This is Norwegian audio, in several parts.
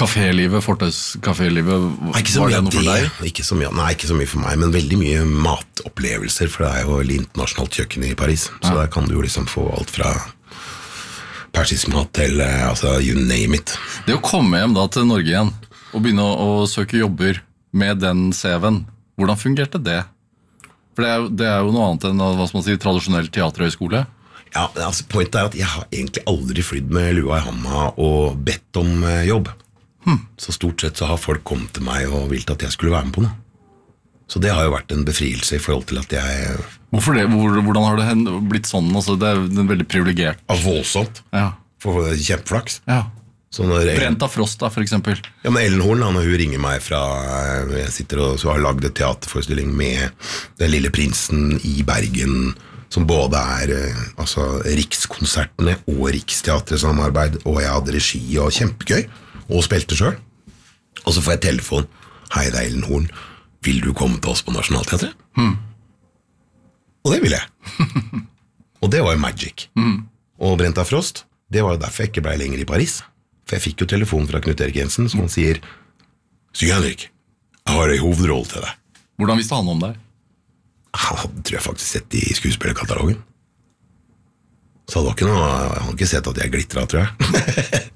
Kafélivet, fortauskafélivet, var det noe for deg? Ikke så mye for meg, men veldig mye matopplevelser, for det jo internasjonalt kjøkken i Paris, så der kan du jo liksom få alt fra persisk mat til, altså, you name it. Det å komme hjem da til Norge igjen, og begynne å søke jobber med den CV-en, hvordan fungerte det? For det jo noe annet enn, hva skal man si, tradisjonell teaterhøyskole. Ja, altså, pointet at jeg har egentlig aldri flydd med lua i handa og bedt om jobb. Så stort sett så har folk kommet til meg og vilt at jeg skulle være med på noe. Så det har jo vært en befrielse i forhold til at jeg... Hvorfor det? Hvordan har det blitt sånn? Altså, det en veldig privilegert. Voldsomt. Ja. For kjempeflaks. Ja. Brent av Frost da, for eksempel. Ja, men Ellen Horn, hun ringer meg fra... Jeg sitter og så har laget et teaterforestilling med Den lille prinsen i Bergen, som både altså, Rikskonsertene og Riksteatersamarbeid, og jeg hadde regi og kjempegøy, og spilte selv. Og så får jeg telefon. Hei, det Ellen Horn. Vil du komme til oss på Nationaltheatret? Og det ville jeg. Og det var jo magic. Og Brent av Frost, det var jo derfor jeg ikke ble lenger i Paris. For jeg fikk jo telefon fra Knut Erik Jensen, som han sier, Stig Henrik, jeg har en hovedrolle til deg. Hvordan visste han om deg? Han hadde, tror jeg, faktisk sett i skuespillerkatalogen. Så det var ikke noe, han hadde ikke sett at jeg glitret, tror jeg.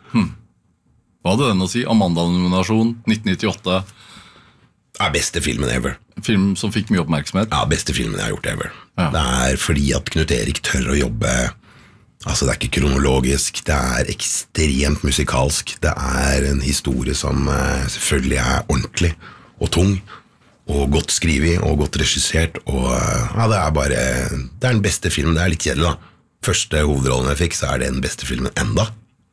Hva hadde den å si? Amanda-nominasjon, 1998. Beste filmen ever. Film som fikk mye oppmerksomhet. Ja, beste filmen jeg har gjort ever. Ja. Det fordi at Knut Erik tør å jobbe, altså det ikke kronologisk, det ekstremt musikalsk, det en historie som selvfølgelig ordentlig og tung, og godt skrivet, og godt regissert, og ja, det bare, det den beste filmen, det litt kjedelig da. Første hovedrollen jeg fikk, så det den beste filmen enda.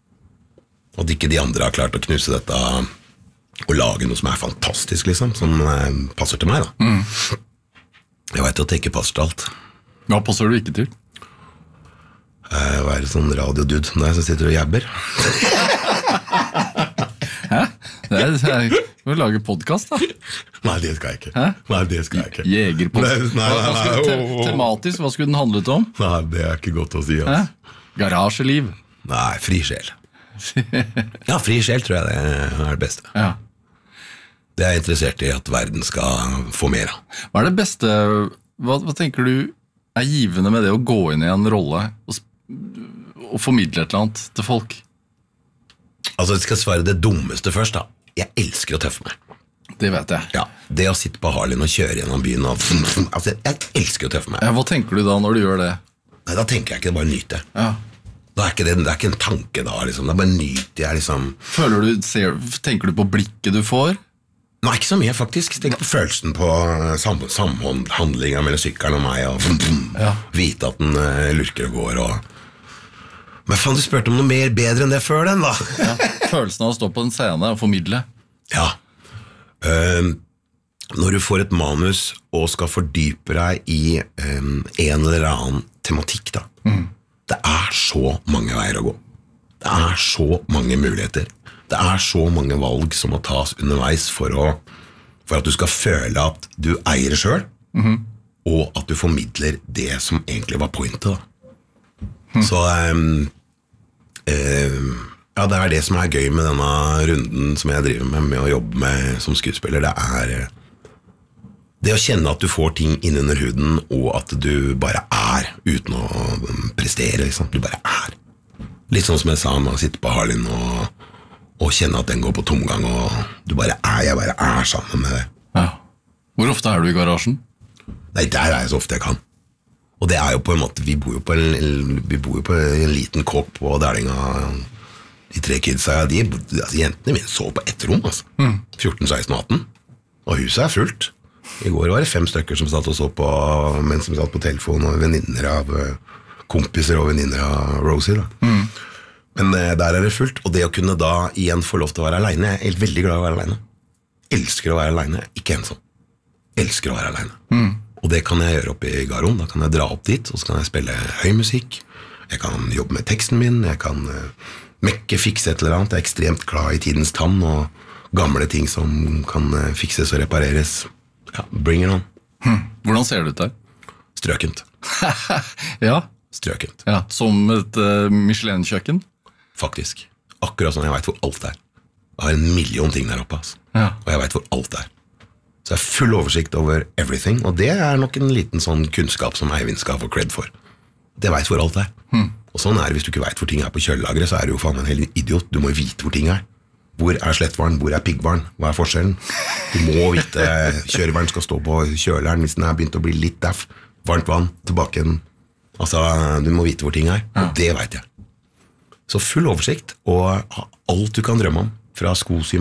Og at ikke de andre har klart å knuse dette og lage noe som fantastisk, liksom, som passer til meg, da. Jeg vet at det ikke passer til alt. Hva passer du ikke til? Være sånn radiodude som deg som sitter og jabber. Hæ? Du må lage podcast, da. Nei, det skal jeg ikke. Hæ? Nei, det skal jeg ikke. Jegerpodcast. Tematisk, hva skulle den handlet om? Nei, det ikke godt å si, altså. Garasjeliv. Nei, fri sjel. Ja, fri sjel tror jeg det det beste. Ja. Det jeg interessert i at verden skal få mer av. Hva det beste, hva tenker du givende med det å gå inn i en rolle og formidle et eller annet til folk? Altså, jeg skal svare det dummeste først da. Jeg elsker å tøffe meg. Det vet jeg. Ja, det å sitte på Harlin og kjøre gjennom byen og, altså, jeg elsker å tøffe meg. Ja, hva tenker du da når du gjør det? Nei, da tenker jeg ikke, det bare nyte. Ja. Da ikke det ikke en tanke da, liksom. Det bare nyter jeg, liksom. Tenker du på blikket du får? Nei, ikke så mye faktisk. Tenk på følelsen på samhandlingen mellom sykkelen og meg, og vite at den lurker og går, Men faen, du spurte om noe mer bedre enn det før den, da. Ja, følelsen av å stå på en scene og formidle. Ja. Når du får et manus og skal fordype deg i en eller annen tematikk, da. Det så mange veier å gå. Det så mange muligheter. Det så mange valg som må tas underveis for at du skal føle at du eier det selv, og at du formidler det som egentlig var pointet, da. Så ja, det det som gøy med denne runden som jeg driver med å jobbe med som skuespiller. Det det å kjenne at du får ting inn under huden, og at du bare uten å prestere, liksom. Du bare litt sånn som jeg sa med å sitte på Harlin og kjenne at den går på tomgang, og du bare jeg bare sammen med det. Ja. Hvor ofte du i garasjen? Nei, der jeg så ofte jeg kan. Og det jo på en måte, vi bor jo på en liten kåk på Dælinga. De 3 kidsa, altså, jentene mine så på ett rom, altså. 14, 16 og 18. Og huset fullt. I går var det 5 stykker som satt og så på, mens som satt på telefon, og venninner av kompiser og venninner av Rosie, da. Men der det fullt, og det å kunne da igjen få lov til å være alene. Jeg veldig glad i å være alene. Elsker å være alene, ikke ensom. Elsker å være alene. Og det kan jeg gjøre oppe i Garon. Da kan jeg dra opp dit, og så kan jeg spille høy musikk. Jeg kan jobbe med teksten min, jeg kan mekke, fikse et eller annet. Jeg ekstremt glad i tidens tann, og gamle ting som kan fikses og repareres. Ja, bring it on. Hvordan ser det ut der? Strøkent. Ja. Strøkent. Ja, som et Michelin-kjøkken? Faktisk. Akkurat sånn jeg vet hvor alt Jeg har en million ting der oppe, altså. Ja. Og jeg vet hvor alt er. Så jeg har full oversikt over everything, og det er nok en liten sånn kunnskap som Eivind skal få cred for. Det vet hvor alt er. Og sånn er det hvis du ikke vet hvor ting er på kjølelageret, så er du jo faen en hel idiot. Du må jo vite hvor ting er. Hvor er slettvaren? Hvor er piggvaren? Hva er forskjellen? Du må vite, kjørevaren skal stå på kjøleren hvis den er begynt å bli litt daff. Varmt vann, tilbake igjen. Altså, du må vite hvor ting er, og det vet jeg. Så full oversikt, og alt du kan drømme om, fra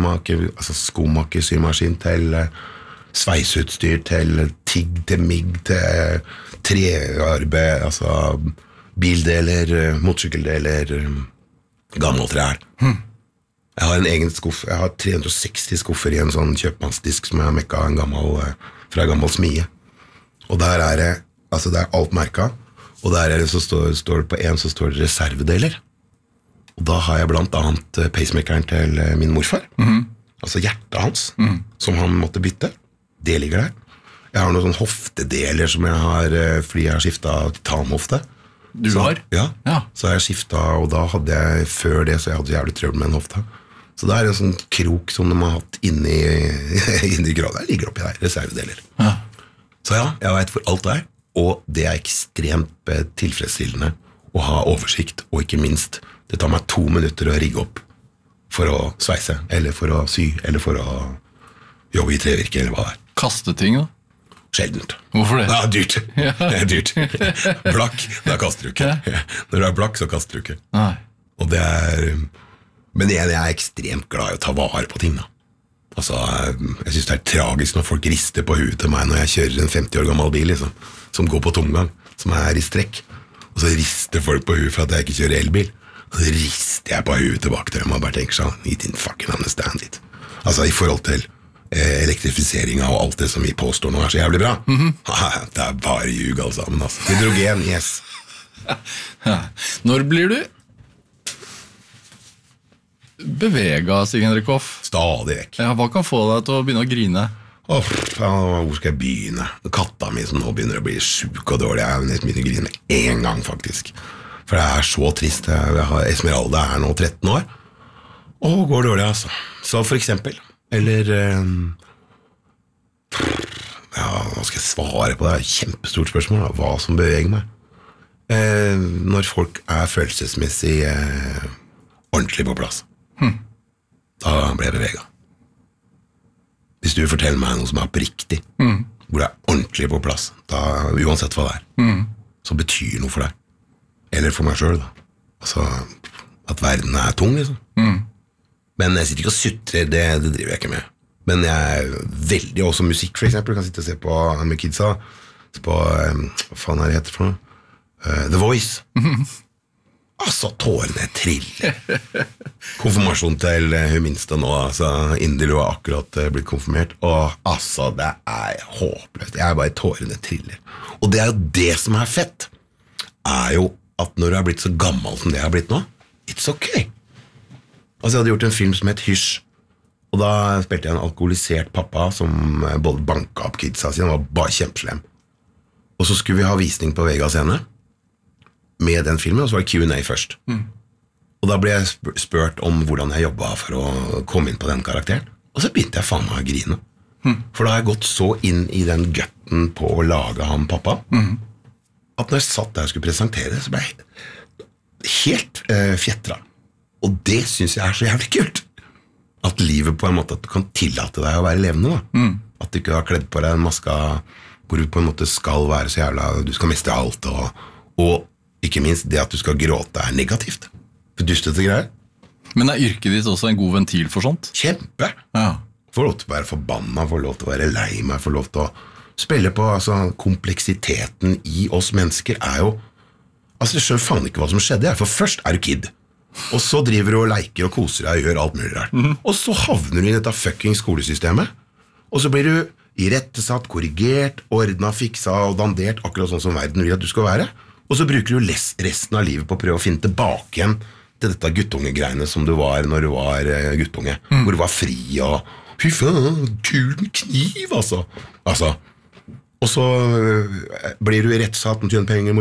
skomakersymaskin til sveiseutstyr, til tigg, til migg, til trearbeid, altså bildeler, motorsykkeldeler, gammeltrær. Jeg har en egen skuff, jeg har 360 skuffer i en sånn kjøpmannsdisk som jeg har mekka fra en gammel smie. Og der er det, altså det er alt merket, og der er det så står det på en så står det reservedeler. Og da har jeg blant annet pacemakeren til min morfar, altså hjertet hans, som han måtte bytte. Det ligger der. Jeg har noen sånne hoftedeler som jeg har, fordi jeg har skiftet titanhofte. Du har? Ja, Ja. så har jeg skiftet, og da hadde jeg før det, så jeg hadde jævlig trøbbel med en hofte. Så det er en sånn krok som de har hatt inni grad. Der ligger oppi der, reservedeler. Ja. Så ja, jeg vet hvor alt er, og det er ekstremt tilfredsstillende å ha oversikt, og ikke minst, det tar meg 2 minutter å rigge opp for å sveise, eller for å sy, eller for å jobbe i trevirke, eller hva det er. Kaste ting, da? Sjeldent. Hvorfor det? Det er dyrt. Det er dyrt. Blakk, da kaster du ikke. Når du er blakk, så kaster du ikke. Nei. Og det er... Men jeg er ekstremt glad i å ta vare på ting, da. Altså, jeg synes det er tragisk når folk rister på huet til meg når jeg kjører en 50 år gammel bil, liksom, som går på tomgang, som er i strekk. Og så rister folk på huet for at jeg ikke kjører elbil. Og så rister jeg på huet tilbake til dem og bare tenker sånn, you didn't fucking understand it. Altså, i forhold til elektrifisering og alt det som vi påstår nå er så jævlig bra. Det er bare ljug alle sammen, altså. Hydrogen, yes. Når blir du beveget, Stig Henrik Hoff? Stadig vekk. Ja, hva kan få deg til å begynne å grine? Hvor skal jeg begynne? Katta mi som nå begynner å bli syk og dårlig, jeg nesten begynner å grine med en gang, faktisk. For det er så trist. Esmeralda er nå 13 år, og går dårlig, altså. Så for eksempel, eller ja, hva skal jeg svare på det? Kjempestort spørsmål, da. Hva som beveger meg. Når folk er følelsesmessig ordentlig på plass, da blir jeg beveget. Hvis du forteller meg noe som er oppriktig, hvor det er ordentlig på plass, da, uansett hva det er, så betyr noe for deg. Eller for meg selv, da. Altså, at verden er tung, liksom. Men jeg sitter ikke og sutrer, det driver jeg ikke med. Men jeg er veldig, også musikk for eksempel, kan sitte og se på med kidsa, på, hva faen er det heter for noe? The Voice. Altså, tårene triller. Konfirmasjon til hun minste nå, altså, Indilu har akkurat blitt konfirmert, og altså, det er håpløst. Jeg er bare tårene triller. Og det er jo det som er fett, er jo at når du er blitt så gammel som det jeg har blitt nå, it's okay. Altså, jeg hadde gjort en film som het Hysj, og da spilte jeg en alkoholisert pappa som både banket opp kidsa sine, han var bare kjempeslem. Og så skulle vi ha visning på Vega scene med den filmen, og så var det Q&A først. Og da ble jeg spurt om hvordan jeg jobbet for å komme inn på den karakteren, og så begynte jeg faen meg å grine. For da har jeg gått så inn i den gutten på å lage han pappa, at når jeg satt der og skulle presentere, så ble jeg helt fjetret. Og det synes jeg er så jævlig kult. At livet på en måte, at du kan tillate deg å være levende, da. At du ikke har kledd på deg en maske hvor du på en måte skal være så jævla, du skal mestre alt, og ikke minst det at du skal gråte er negativt. For dustete greier. Men er yrket ditt også en god ventil for sånt? Kjempe! Ja. Får lov til å være forbanna, får lov til å være lei meg, får lov til å spille på, altså kompleksiteten i oss mennesker er jo, altså jeg skjønner faen ikke hva som skjedde, for først er du kid, og så driver du og leker og koser deg og gjør alt mulig rart, og så havner du i dette fucking skolesystemet, og så blir du irettesatt, korrigert, ordnet, fiksa og dandert, akkurat sånn som verden vil at du skal være, og så bruker du resten av livet på å prøve å finne tilbake igjen til dette guttungegreiene som du var når du var guttunge, hvor du var fri og fy faen, kul med kniv, altså. Og så blir du irettesatt med tjene penger,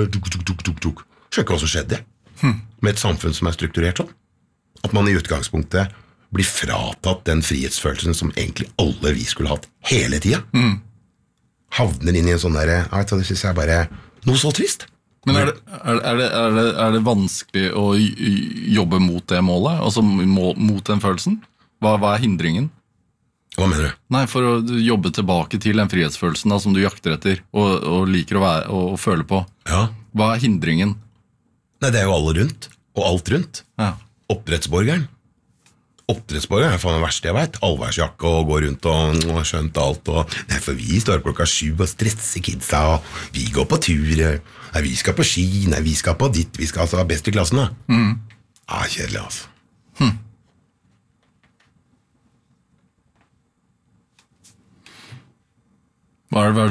sjekke hva som skjedde med et samfunn som er strukturert sånn. At man i utgangspunktet blir fratatt den frihetsfølelsen som egentlig alle vi skulle hatt hele tiden. Havner inn i en sånn der, det synes jeg bare noe så trist. Men er det vanskelig å jobbe mot det målet? Altså mot den følelsen? Hva er hindringen? Hva mener du? Nei, for å jobbe tilbake til den frihetsfølelsen da, som du jakter etter og liker å være og føle på. Ja. Hva er hindringen? Nei, det er jo alle rundt, og alt rundt. Ja. Oppdrettsborgeren er faen det verste jeg vet. Allværsjakke og gå rundt og skjønt alt. Nei, for vi står klokka 7 og stresser kidsa, og vi går på tur. Nei, vi skal på ski, nei, vi skal på ditt. Vi skal altså være best i klassen da. Kjedelig altså. Hva er det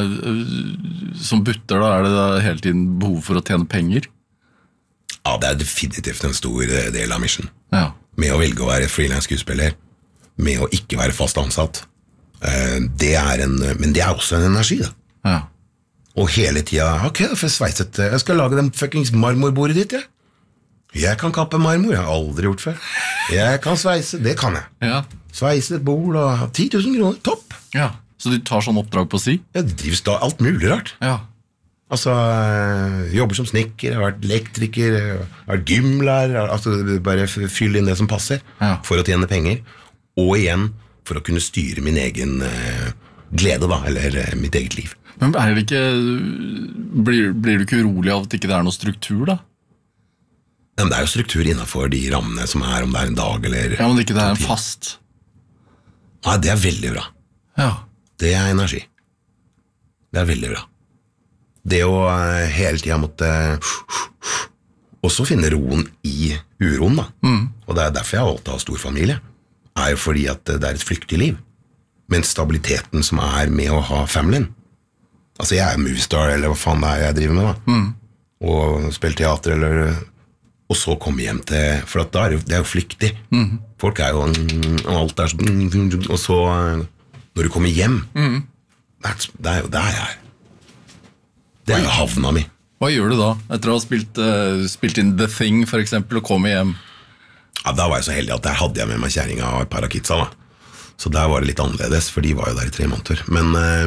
som butter da? Er det da hele tiden behov for å tjene penger? Ja, det er definitivt en stor del av mission. Ja. Med å velge å være freelance skuespiller, med å ikke være fast ansatt. Men det er også en energi da. Ja. Og hele tiden, ok, da får jeg sveiset, jeg skal lage den fuckings marmorbordet ditt, ja. Jeg kan kappe marmor, jeg har aldri gjort før. Jeg kan sveise, det kan jeg. Ja. Sveise et bord og 10 000 kroner, topp. Ja. Så du tar sånn oppdrag på si? Jeg driver da alt mulig rart. Ja. Altså, jobber som snekker, jeg har vært elektriker, jeg har vært gymlærer, altså bare fylle inn det som passer, for å tjene penger, og igjen for å kunne styre min egen glede da, eller mitt eget liv. Men er det ikke, blir du ikke urolig av at det ikke er noe struktur da? Men det er jo struktur innenfor de rammene som er, om det er en dag eller... Ja, men det ikke er en fast? Ja, det er veldig bra. Ja. Det er energi. Det er veldig bra. Det å hele tiden måtte også finne roen i uroen da. Og det er derfor jeg har valgt å ha stor familie. Er jo fordi at det er et flyktig liv. Men stabiliteten som er med å ha familien. Altså jeg er moviestar, eller hva faen det er jeg driver med da. Og spiller teater, eller... Og så komme hjem til... For at det er jo flyktig. Folk er jo... Alt er sånn... Og så... Når du kommer hjem, det er jo der jeg er. Det er jo havna mi. Hva gjør du da? Etter å ha spilt inn The Thing, for eksempel, og komme hjem? Ja, da var jeg så heldig at der hadde jeg med meg kjæringa og et par av kidsa da. Så der var det litt annerledes, for de var jo der i 3 måneder. Men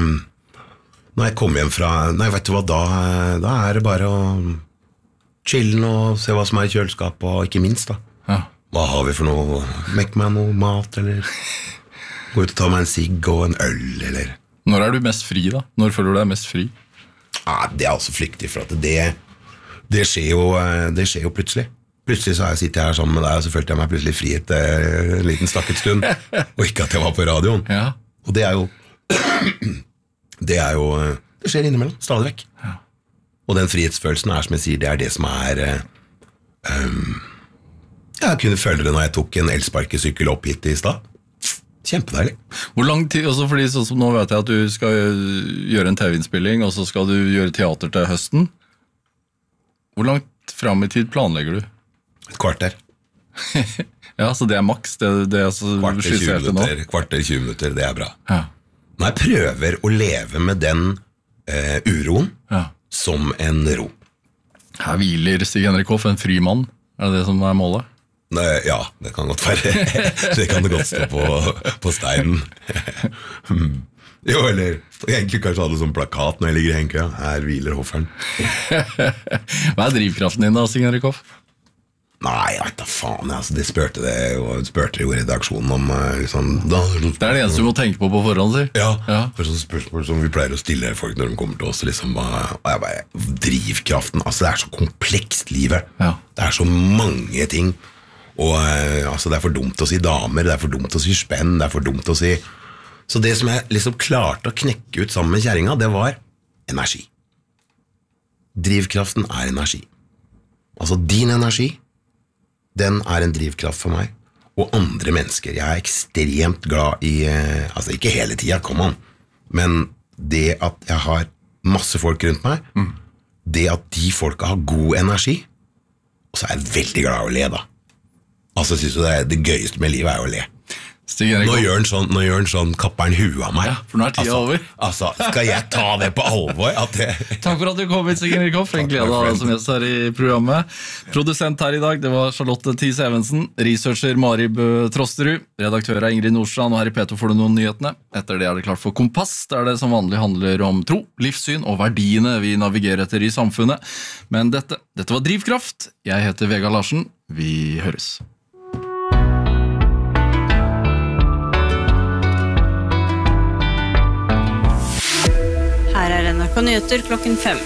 når jeg kom hjem fra... Nei, vet du hva, da er det bare å chille og se hva som er i kjøleskap, og ikke minst da. Ja. Hva har vi for noe? Mekke meg noe mat, eller... Gå ut og ta meg en sigg og en øl, eller... Når er du mest fri da? Når føler du deg mest fri? Ja, det er altså flyktig, for at det skjer jo plutselig. Plutselig så har jeg sittet her sammen med deg, og så følte jeg meg plutselig fri en liten stakket stund, og ikke at jeg var på radioen. Ja. Og det er jo... Det skjer innimellom, stadig vekk. Ja. Og den frihetsfølelsen er, som jeg sier, det er det som er... jeg kunne føle det når jeg tok en elsparkesykkel opp hit i sted. Kjempedeilig. Hvor lang tid, også fordi sånn som nå vet jeg at du skal gjøre en TV-innspilling, og så skal du gjøre teater til høsten. Hvor langt frem i tid planlegger du? Et kvarter. Ja, så det er maks, det er så skisserte nå. Kvarter, 20 minutter, det er bra. Ja. Når jeg prøver å leve med den uroen som en ro. Her hviler Stig Henrik Hoff, en fri mann. Er det som er målet? Ja, det kan godt være. Det kan det godt stå på steinen. Jo, eller egentlig kanskje ha det som plakat når jeg ligger i henke. Her hviler hofferen. Hva er drivkraften din da, Stig Henrik Hoff? Nei, jeg vet da faen. Altså, det spurte jo redaksjonen om liksom, det er det eneste du må tenke på forhånd, sier. Ja. For sånne spørsmål som vi pleier å stille folk når de kommer til oss, liksom, og jeg bare, drivkraften, altså det er så komplekst livet. Ja. Det er så mange ting. Og altså, det er for dumt å si damer, det er for dumt å si spenn, det er for dumt å si... Så det som jeg liksom klarte å knekke ut sammen med kjæringa, det var energi. Drivkraften er energi. Altså din energi, den er en drivkraft for meg, og andre mennesker. Jeg er ekstremt glad i, altså ikke hele tiden, kom an, men det at jeg har masse folk rundt meg, det at de folka har god energi, og så er jeg veldig glad i å le da. Altså, synes du det gøyeste med livet er å le. Stig-Erik. Nå gjør han sånn, kapper han huet av meg. Ja, for nå tida over. Altså, skal jeg ta det på alvor? Takk for at du kom hit, Stig-Erik Hoff. En glede å ha deg som gjest her i programmet. Produsent her i dag, det var Charlotte Thies Evensen. Researcher Mari Bø Trosterud. Redaktør Ingrid Nordstrand. Og her i P2 får du noen nyhetene. Etter det det klart for Kompass, der det som vanlig handler om tro, livssyn og verdiene vi navigerer etter i samfunnet. Men dette var Drivkraft. Jeg heter Vegard Larsen. Vi høres. Her NRK Nyheter klokken 5.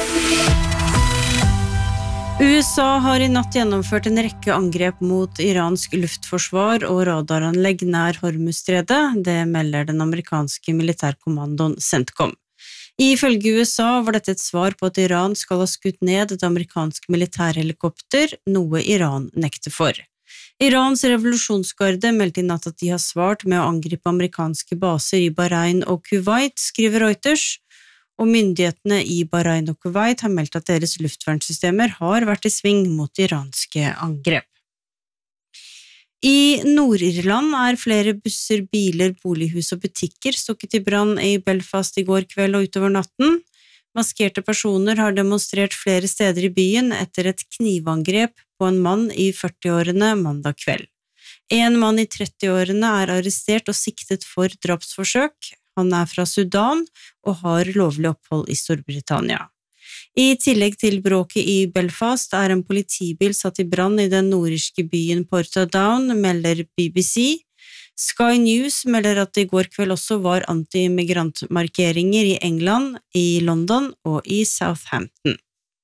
USA har i natt gjennomført en rekke angrep mot iransk luftforsvar og radaranlegg nær Hormuzstredet. Det melder den amerikanske militærkommandoen CENTCOM. Ifølge USA var dette et svar på at Iran skal ha skutt ned et amerikansk militærhelikopter, noe Iran nekter for. Irans revolusjonsgarde meldte i natt at de har svart med å angripe amerikanske baser i Bahrain og Kuwait, skriver Reuters. Og myndighetene i Bahrain og Kuwait har meldt at deres luftvernsystemer har vært i sving mot iranske angrep. I Nord-Irland flere busser, biler, bolighus og butikker stukket i brann i Belfast i går kveld og utover natten. Maskerte personer har demonstrert flere steder i byen etter et knivangrep på en mann i 40-årene mandag kveld. En mann i 30-årene arrestert og siktet for drapsforsøk. Han fra Sudan og har lovlig opphold i Storbritannia. I tillegg til bråket i Belfast en politibil satt i brann i den nordirske byen Portadown, melder BBC. Sky News melder at det i går kveld også var anti-immigrantmarkeringer i England, i London og i Southampton.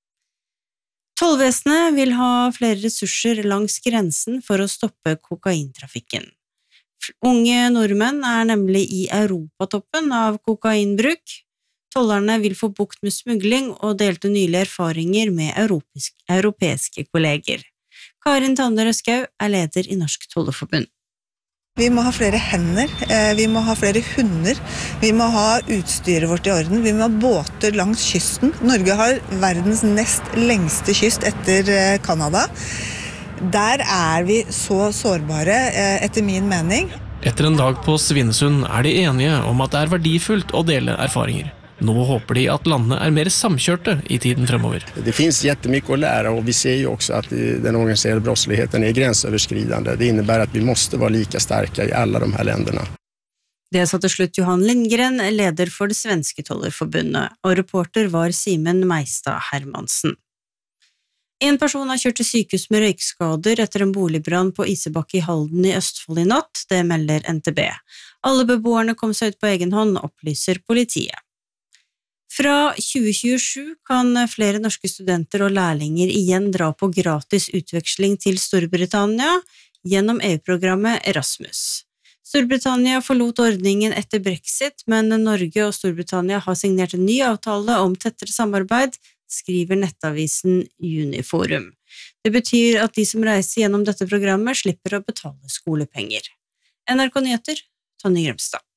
Tollvesenet vil ha flere ressurser langs grensen for å stoppe kokaintrafikken. Unge nordmenn nemlig i europatoppen av kokainbruk. Tollerne vil få bukt med smugling og delte nylig erfaringer med europeiske kolleger. Karin Tanne Røskau leder i Norsk Tollerforbund. Vi må ha flere hender, vi må ha flere hunder, vi må ha utstyret vårt i orden, vi må ha båter langs kysten. Norge har verdens nest lengste kyst etter Kanada. Der vi så sårbare, etter min mening. Etter en dag på Svinesund de enige om at det verdifullt å dele erfaringer. Nå håper de at landene mer samkjørte i tiden fremover. Det finns jättemycket att lära och vi ser ju också att den organiserade brottsligheten gränsöverskridande. Det innebär att vi måste vara lika starka i alla de här länderna. Det sa til slutt Johan Lindgren, leder for det svenske tollerforbundet, og reporter var Simen Meistad Hermansen. En person har kjørt til sykehus med røykskader etter en boligbrann på Isebakke i Halden i Østfold i natt, det melder NTB. Alle beboerne kom seg ut på egen hånd, opplyser politiet. Fra 2027 kan flere norske studenter og lærlinger igjen dra på gratis utveksling til Storbritannia gjennom EU-programmet Erasmus. Storbritannia forlot ordningen etter Brexit, men Norge og Storbritannia har signert en ny avtale om tettere samarbeid, skriver nettavisen Uniforum. Det betyr at de som reiser gjennom dette programmet slipper å betale skolepenger. NRK Nyheter, Tonje Grømstad.